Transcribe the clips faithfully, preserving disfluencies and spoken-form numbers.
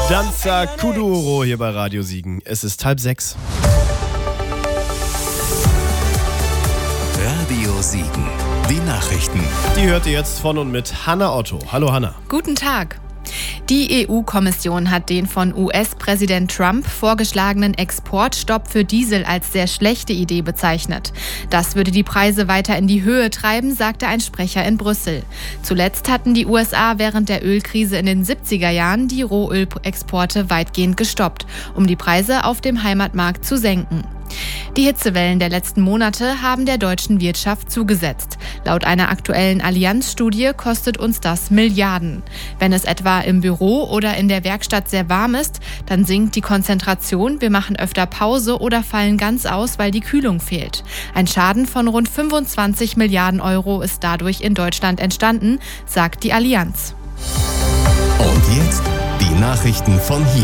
Danza Kuduro hier bei Radio Siegen. Es ist halb sechs. Radio Siegen. Die Nachrichten. Die hört ihr jetzt von und mit Hanna Otto. Hallo Hanna. Guten Tag. Die E U-Kommission hat den von U S-Präsident Trump vorgeschlagenen Exportstopp für Diesel als sehr schlechte Idee bezeichnet. Das würde die Preise weiter in die Höhe treiben, sagte ein Sprecher in Brüssel. Zuletzt hatten die U S A während der Ölkrise in den siebziger Jahren die Rohölexporte weitgehend gestoppt, um die Preise auf dem Heimatmarkt zu senken. Die Hitzewellen der letzten Monate haben der deutschen Wirtschaft zugesetzt. Laut einer aktuellen Allianz-Studie kostet uns das Milliarden. Wenn es etwa im Büro oder in der Werkstatt sehr warm ist, dann sinkt die Konzentration, wir machen öfter Pause oder fallen ganz aus, weil die Kühlung fehlt. Ein Schaden von rund fünfundzwanzig Milliarden Euro ist dadurch in Deutschland entstanden, sagt die Allianz. Und jetzt die Nachrichten von hier.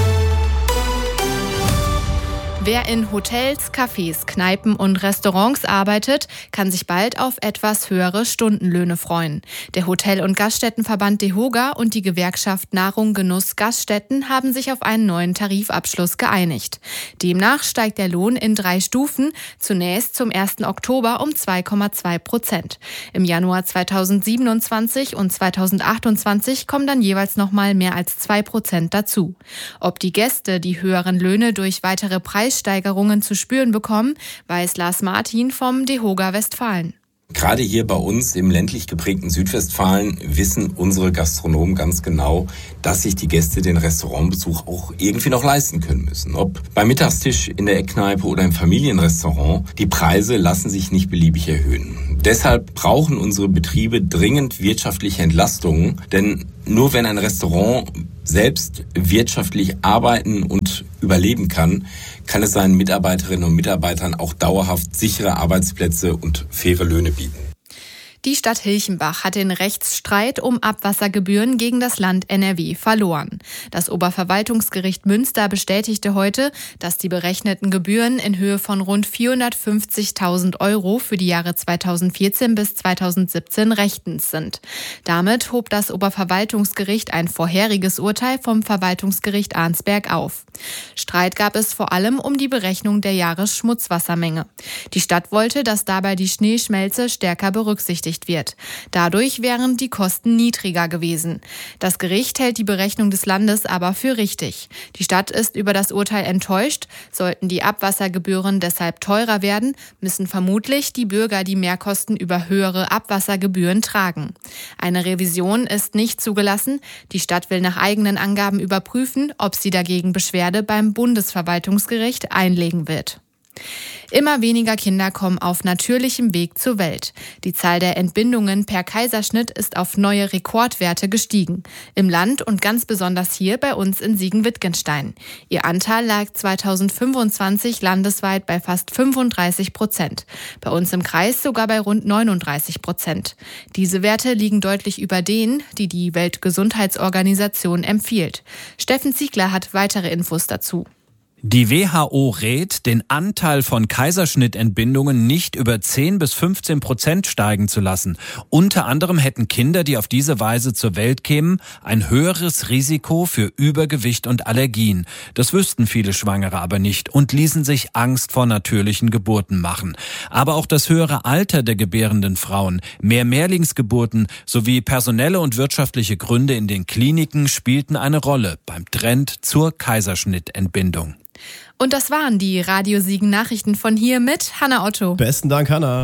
Wer in Hotels, Cafés, Kneipen und Restaurants arbeitet, kann sich bald auf etwas höhere Stundenlöhne freuen. Der Hotel- und Gaststättenverband DEHOGA und die Gewerkschaft Nahrung, Genuss, Gaststätten haben sich auf einen neuen Tarifabschluss geeinigt. Demnach steigt der Lohn in drei Stufen, zunächst zum ersten Oktober um zwei Komma zwei Prozent. Im Januar zweitausendsiebenundzwanzig und zweitausendachtundzwanzig kommen dann jeweils nochmal mehr als zwei Prozent dazu. Ob die Gäste die höheren Löhne durch weitere Preissteigerungen Steigerungen zu spüren bekommen, weiß Lars Martin vom DEHOGA Westfalen. Gerade hier bei uns im ländlich geprägten Südwestfalen wissen unsere Gastronomen ganz genau, dass sich die Gäste den Restaurantbesuch auch irgendwie noch leisten können müssen. Ob beim Mittagstisch in der Eckkneipe oder im Familienrestaurant, die Preise lassen sich nicht beliebig erhöhen. Deshalb brauchen unsere Betriebe dringend wirtschaftliche Entlastungen, denn nur wenn ein Restaurant selbst wirtschaftlich arbeiten und überleben kann, kann es seinen Mitarbeiterinnen und Mitarbeitern auch dauerhaft sichere Arbeitsplätze und faire Löhne bieten. Die Stadt Hilchenbach hat den Rechtsstreit um Abwassergebühren gegen das Land N R W verloren. Das Oberverwaltungsgericht Münster bestätigte heute, dass die berechneten Gebühren in Höhe von rund vierhundertfünfzigtausend Euro für die Jahre zweitausendvierzehn bis zweitausendsiebzehn rechtens sind. Damit hob das Oberverwaltungsgericht ein vorheriges Urteil vom Verwaltungsgericht Arnsberg auf. Streit gab es vor allem um die Berechnung der Jahresschmutzwassermenge. Die Stadt wollte, dass dabei die Schneeschmelze stärker berücksichtigt wird. Dadurch wären die Kosten niedriger gewesen. Das Gericht hält die Berechnung des Landes aber für richtig. Die Stadt ist über das Urteil enttäuscht. Sollten die Abwassergebühren deshalb teurer werden, müssen vermutlich die Bürger die Mehrkosten über höhere Abwassergebühren tragen. Eine Revision ist nicht zugelassen. Die Stadt will nach eigenen Angaben überprüfen, ob sie dagegen Beschwerde beim Bundesverwaltungsgericht einlegen wird. Immer weniger Kinder kommen auf natürlichem Weg zur Welt. Die Zahl der Entbindungen per Kaiserschnitt ist auf neue Rekordwerte gestiegen. Im Land und ganz besonders hier bei uns in Siegen-Wittgenstein. Ihr Anteil lag zweitausendfünfundzwanzig landesweit bei fast fünfunddreißig Prozent. Bei uns im Kreis sogar bei rund neununddreißig Prozent. Diese Werte liegen deutlich über denen, die die Weltgesundheitsorganisation empfiehlt. Steffen Ziegler hat weitere Infos dazu. Die W H O rät, den Anteil von Kaiserschnittentbindungen nicht über zehn bis fünfzehn Prozent steigen zu lassen. Unter anderem hätten Kinder, die auf diese Weise zur Welt kämen, ein höheres Risiko für Übergewicht und Allergien. Das wüssten viele Schwangere aber nicht und ließen sich Angst vor natürlichen Geburten machen. Aber auch das höhere Alter der gebärenden Frauen, mehr Mehrlingsgeburten sowie personelle und wirtschaftliche Gründe in den Kliniken spielten eine Rolle beim Trend zur Kaiserschnittentbindung. Und das waren die Radio Siegen Nachrichten von hier mit Hanna Otto. Besten Dank, Hanna.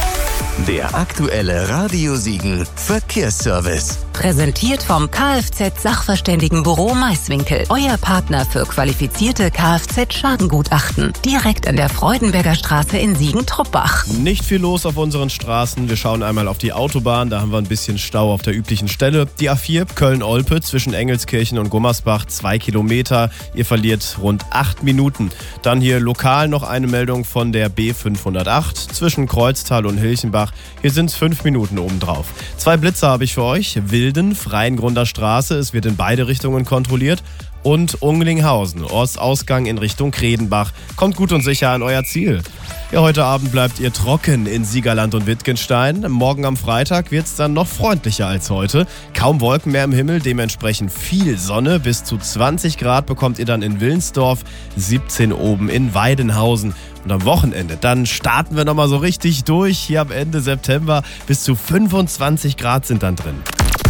Der aktuelle Radio Siegen Verkehrsservice. Präsentiert vom Kfz-Sachverständigenbüro Maiswinkel. Euer Partner für qualifizierte Kfz-Schadengutachten. Direkt an der Freudenberger Straße in Siegen-Truppach. Nicht viel los auf unseren Straßen. Wir schauen einmal auf die Autobahn. Da haben wir ein bisschen Stau auf der üblichen Stelle. Die A vier Köln-Olpe zwischen Engelskirchen und Gummersbach. Zwei Kilometer. Ihr verliert rund acht Minuten. Dann hier lokal noch eine Meldung von der B fünfhundertacht zwischen Kreuztal und Hilchenbach. Hier sind es fünf Minuten obendrauf. Zwei Blitzer habe ich für euch. Wilden, Freiengrunter Straße. Es wird in beide Richtungen kontrolliert. und Unglinghausen. Ortsausgang in Richtung Kredenbach. Kommt gut und sicher an euer Ziel. Ja, heute Abend bleibt ihr trocken in Siegerland und Wittgenstein. Morgen am Freitag wird es dann noch freundlicher als heute. Kaum Wolken mehr im Himmel, dementsprechend viel Sonne. Bis zu zwanzig Grad bekommt ihr dann in Wilnsdorf, siebzehn oben in Weidenhausen. Und am Wochenende, dann starten wir nochmal so richtig durch. Hier am Ende September bis zu fünfundzwanzig Grad sind dann drin.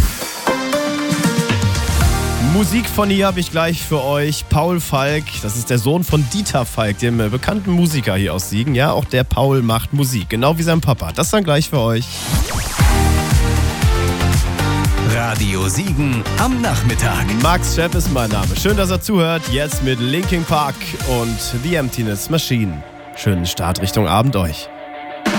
Musik von hier habe ich gleich für euch. Paul Falk, das ist der Sohn von Dieter Falk, dem bekannten Musiker hier aus Siegen. Ja, auch der Paul macht Musik, genau wie sein Papa. Das dann gleich für euch. Radio Siegen am Nachmittag. Max Schepp ist mein Name. Schön, dass er zuhört. Jetzt mit Linkin Park und The Emptiness Machine. Schönen Start Richtung Abend euch.